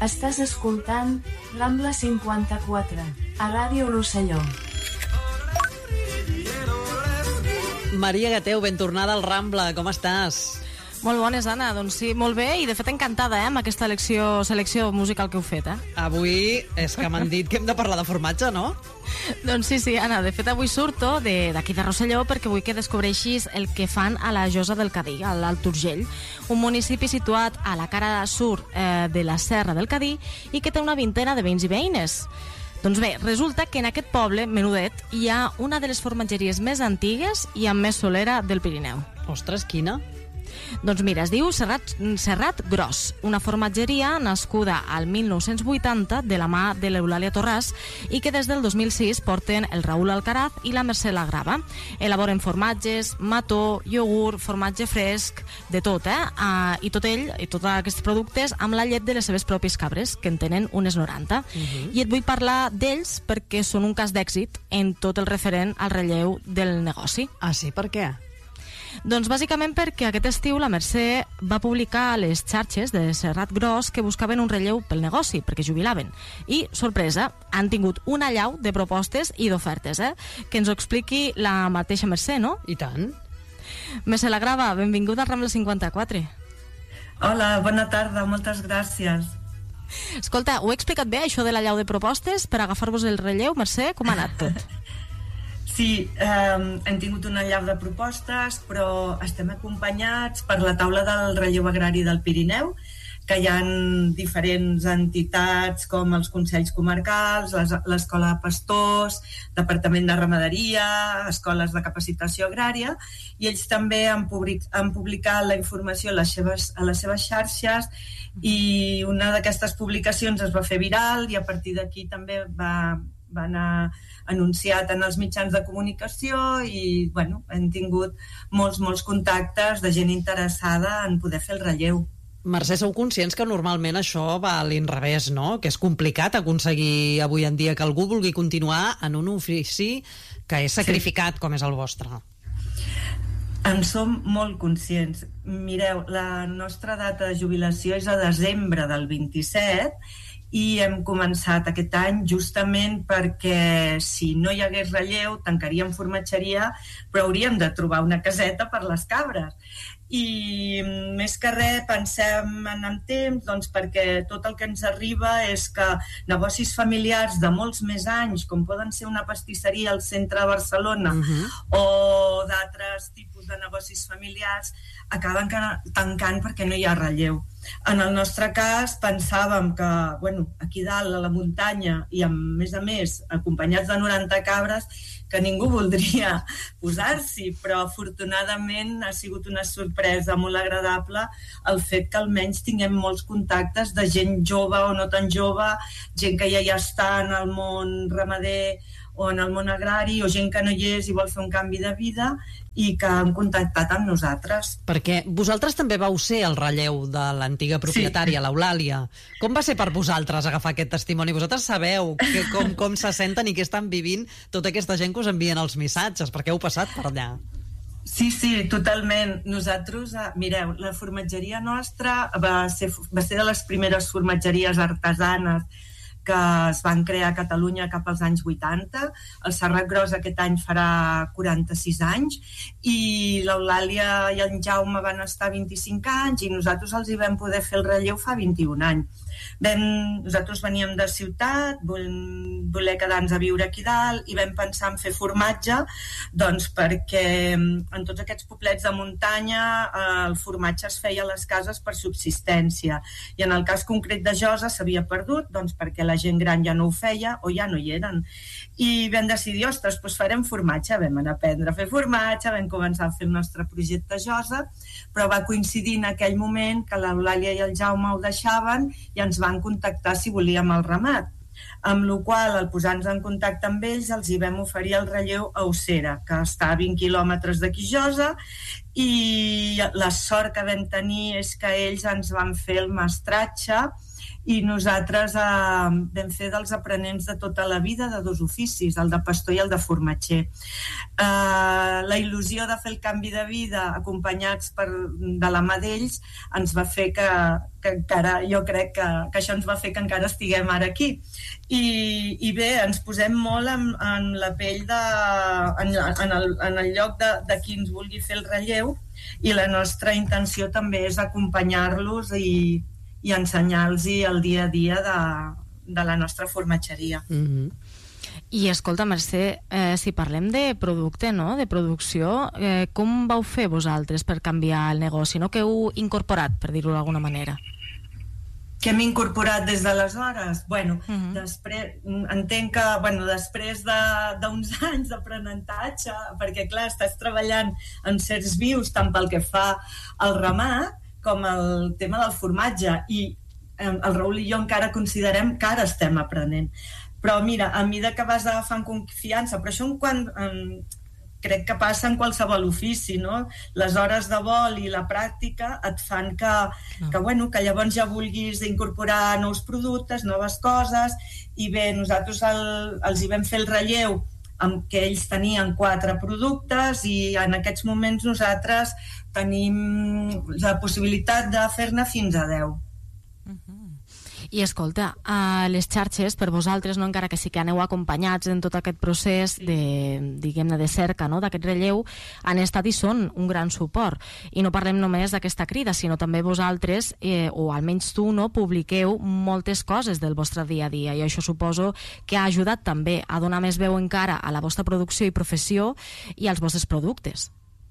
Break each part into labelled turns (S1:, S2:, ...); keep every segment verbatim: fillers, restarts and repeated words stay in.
S1: Estàs escoltant Rambla cinquanta-quatre, a Ràdio Rosselló.
S2: Maria Gateu, ben tornada al Rambla, com estàs?
S3: Molt bones, Anna. Doncs sí, molt bé, i de fet encantada eh, amb aquesta elecció, selecció musical que heu fet. Eh?
S2: Avui és que m'han dit que hem de parlar de formatge, no?
S3: Doncs sí, sí, Anna, de fet avui surto d'aquí de, de Rosselló perquè vull que descobreixis el que fan a la Josa del Cadí, a l'Alt Urgell, un municipi situat a la cara sud eh, de la Serra del Cadí i que té una vintena de veïns i veïnes. Doncs bé, resulta que en aquest poble, menudet, hi ha una de les formatgeries més antigues i amb més solera del Pirineu.
S2: Ostres, quina?
S3: Doncs mira, es diu Serrat, Serrat Gros, una formatgeria nascuda al mil nou-cents vuitanta de la mà de l'Eulàlia Torràs i que des del dos mil sis porten el Raül Alcaraz i la Mercè Lagrava. Elaboren formatges, mató, iogurt, formatge fresc, de tot, eh? Uh, I tot ell, i tots aquests productes, amb la llet de les seves pròpies cabres, que en tenen unes noranta. Uh-huh. I et vull parlar d'ells perquè són un cas d'èxit en tot el referent al relleu del negoci.
S2: Ah, sí? Per què?
S3: Doncs bàsicament perquè aquest estiu la Mercè va publicar a les xarxes de Serrat Gros que buscaven un relleu pel negoci, perquè jubilaven. I, sorpresa, han tingut una allau de propostes i d'ofertes, eh? Que ens ho expliqui la mateixa Mercè, no?
S2: I tant.
S3: Mercè Lagrava, benvinguda al Rambla cinquanta-quatre.
S4: Hola, bona tarda, moltes gràcies.
S3: Escolta, ho he explicat bé, això de l'allau de propostes, per agafar-vos el relleu, Mercè? Com ha anat tot?
S4: Sí, eh, hem tingut una allau de propostes, però estem acompanyats per la taula del relleu agrari del Pirineu, que hi ha diferents entitats com els Consells Comarcals, l'Escola de Pastors, Departament de Ramaderia, escoles de capacitació agrària, i ells també han, public, han publicat la informació a les, seves, a les seves xarxes, i una d'aquestes publicacions es va fer viral i a partir d'aquí també va, va anar anunciat en els mitjans de comunicació i bueno, hem tingut molts, molts contactes de gent interessada en poder fer el relleu.
S2: Mercè, sou conscients que normalment això va a l'inrevés, no? Que és complicat aconseguir avui en dia que algú vulgui continuar en un ofici que és sacrificat, sí, com és el vostre.
S4: En som molt conscients. Mireu, la nostra data de jubilació és a desembre del vint-i-set i hem començat aquest any justament perquè si no hi hagués relleu tancaríem formatgeria, però hauríem de trobar una caseta per les cabres. I més que res pensem en el temps, doncs perquè tot el que ens arriba és que negocis familiars de molts més anys, com poden ser una pastisseria al centre de Barcelona, uh-huh, o d'altres tipus de negocis familiars, acaben tancant perquè no hi ha relleu. En el nostre cas pensàvem que, bueno, aquí dalt a la muntanya i a més a més acompanyats de noranta cabres, que ningú voldria posar-s'hi, però afortunadament ha sigut una sorpresa molt agradable el fet que almenys tinguem molts contactes de gent jove o no tan jove, gent que ja hi està en el món ramader o en el món agrari, o gent que no hi és i vol fer un canvi de vida i que han contactat amb nosaltres.
S2: Perquè vosaltres també vau ser el relleu de l'antiga propietària, sí, l'Eulàlia. Com va ser per vosaltres agafar aquest testimoni? Vosaltres sabeu que, com, com se senten i què estan vivint tota aquesta gent que us envien els missatges, perquè heu passat per allà.
S4: Sí, sí, totalment. Nosaltres, mireu, la formatgeria nostra va ser, va ser de les primeres formatgeries artesanes que es van crear a Catalunya cap als anys vuitanta. El Serrat Gros aquest any farà quaranta-sis anys i l'Eulàlia i en Jaume van estar vint-i-cinc anys i nosaltres els hi vam poder fer el relleu fa vint-i-un anys. Vam, nosaltres veníem de ciutat, voler quedar-nos a viure aquí dalt i vam pensar en fer formatge, doncs perquè en tots aquests poblets de muntanya el formatge es feia a les cases per subsistència i en el cas concret de Josa s'havia perdut doncs perquè la gent gran ja no ho feia o ja no hi eren. I vam decidir, ostres, doncs farem formatge, vam anar a aprendre a fer formatge, vam començar a fer el nostre projecte Josa, però va coincidir en aquell moment que l'Eulàlia i el Jaume ho deixaven i ens van contactar si volíem el ramat. Amb la qual, al posar-nos en contacte amb ells, els hi vam oferir el relleu a Ossera, que està a vint quilòmetres d'aquí Josa, i la sort que vam tenir és que ells ens van fer el mestratge i nosaltres eh, vam fer dels aprenents de tota la vida de dos oficis, el de pastor i el de formatger. Eh, la il·lusió de fer el canvi de vida acompanyats per, de la mà d'ells ens va fer que, que encara, jo crec que, que això ens va fer que encara estiguem ara aquí. I, i bé, ens posem molt en, en la pell de, en, en, el, en el lloc de, de qui ens vulgui fer el relleu, i la nostra intenció també és acompanyar-los i i ensenyar-los el dia a dia de, de la nostra formatgeria.
S3: Mm-hmm. I escolta, Mercè, eh, si parlem de producte, no?, de producció, eh, com vau fer vosaltres per canviar el negoci? No? Què heu incorporat, per dir-ho d'alguna manera?
S4: Què hem incorporat des d'aleshores? Bueno,
S3: uh-huh.
S4: després, entenc que bueno, després d'uns de, anys d'aprenentatge, perquè clar, estàs treballant en certs vius tant pel que fa al ramat com el tema del formatge, i el Raül i jo encara considerem que ara estem aprenent. Però mira, a mesura que vas agafant confiança, però això quan, um, crec que passa en qualsevol ofici, no? Les hores de vol i la pràctica et fan que, que, bueno, que llavors ja vulguis incorporar nous productes, noves coses, i bé, nosaltres el, els hi vam fer el relleu amb què ells tenien quatre productes, i en aquests moments nosaltres tenim la possibilitat de fer-ne fins a deu.
S3: Uh-huh. I escolta, a les xarxes, per vosaltres, no, encara que sí que aneu acompanyats en tot aquest procés de, diguem-ne, de cerca, no?, d'aquest relleu, han estat i són un gran suport. I no parlem només d'aquesta crida, sinó també vosaltres, eh, o almenys tu, no, publiqueu moltes coses del vostre dia a dia, i això suposo que ha ajudat també a donar més veu encara a la vostra producció i professió i als vostres productes.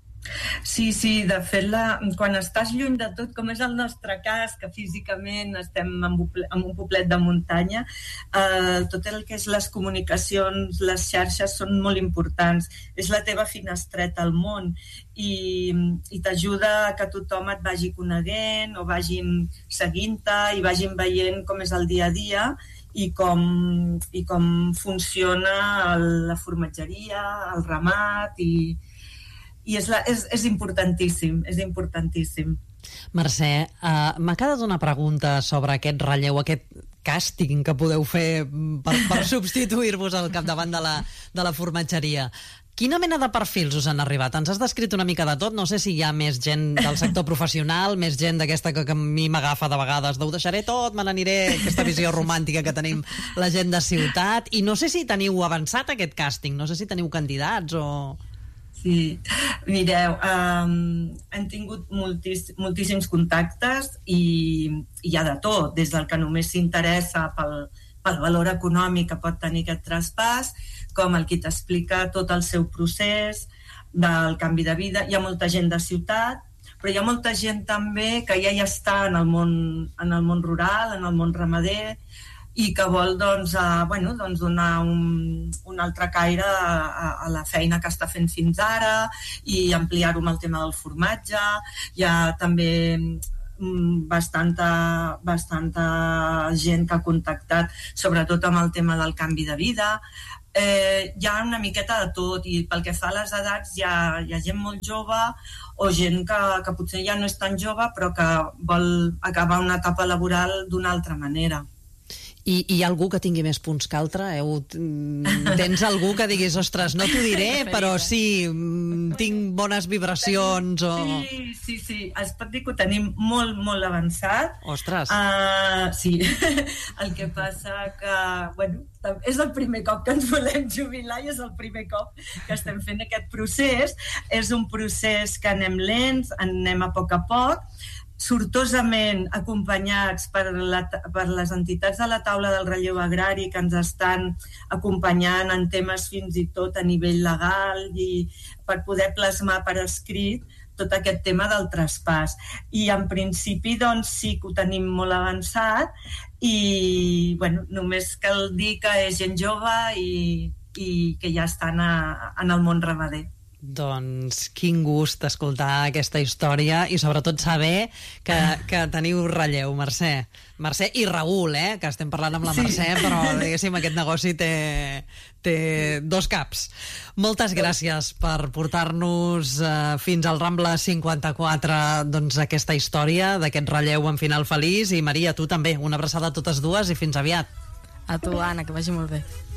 S4: Sí, sí, de fet, la, quan estàs lluny de tot, com és el nostre cas, que físicament estem en, en un poblet de muntanya, eh, tot el que és les comunicacions, les xarxes són molt importants. És la teva finestreta al món, i, i t'ajuda a que tothom et vagi coneguent o vagin seguint-te i vagin veient com és el dia a dia i com, i com funciona la formatgeria, el ramat, i i és, la, és, és importantíssim, és importantíssim.
S2: Mercè, uh, m'ha quedat una pregunta sobre aquest relleu, aquest càsting que podeu fer per, per substituir-vos al capdavant de la, de la formatgeria. Quina mena de perfils us han arribat? Ens has descrit una mica de tot, no sé si hi ha més gent del sector professional, més gent d'aquesta que, que a mi m'agafa de vegades, de ho deixaré tot, me n'aniré, aquesta visió romàntica que tenim la gent de ciutat, i no sé si teniu avançat aquest càsting, no sé si teniu candidats o...
S4: Sí, mireu, um, hem tingut moltíss moltíssims contactes i hi ha de tot, des del que només s'interessa pel, pel valor econòmic que pot tenir aquest traspàs, com el que t'explica tot el seu procés del canvi de vida. Hi ha molta gent de ciutat, però hi ha molta gent també que ja hi està en el món, en el món rural, en el món ramader, i que vol doncs, uh, bueno, doncs donar un, un altre caire a, a la feina que està fent fins ara i ampliar-ho amb el tema del formatge. Hi ha també mm, bastanta, bastanta gent que ha contactat, sobretot amb el tema del canvi de vida. Eh, hi ha una miqueta de tot, i pel que fa a les edats hi ha, hi ha gent molt jove o gent que, que potser ja no és tan jove però que vol acabar una etapa laboral d'una altra manera.
S2: I, I hi ha algú que tingui més punts que altre? Heu, tens algú que diguis, ostres, no t'ho diré, però sí, tinc bones vibracions o...
S4: Sí, sí, sí, es pot dir que ho tenim molt, molt avançat.
S2: Ostres!
S4: Uh, sí, el que passa que, bueno, és el primer cop que ens volem jubilar i és el primer cop que estem fent aquest procés. És un procés que anem lents, anem a poc a poc, sortosament acompanyats per, la, per les entitats de la taula del relleu agrari que ens estan acompanyant en temes fins i tot a nivell legal i per poder plasmar per escrit tot aquest tema del traspàs. I en principi doncs sí que ho tenim molt avançat i bueno, només cal dir que és gent jove i, i que ja estan a, en el món ramader.
S2: Doncs quin gust escoltar aquesta història i sobretot saber que, que teniu relleu, Mercè. Mercè i Raül, eh? Que estem parlant amb la Mercè, sí. Però diguéssim aquest negoci té, té dos caps. Moltes gràcies per portar-nos eh, fins al Rambla cinquanta-quatre doncs, aquesta història d'aquest relleu en final feliç. I Maria, tu també, una abraçada a totes dues i fins aviat.
S3: A tu, Anna, que vagi molt bé.